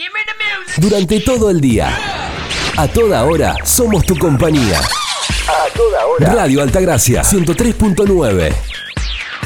Durante todo el día. A toda hora somos tu compañía. A toda hora. Radio Altagracia 103.9.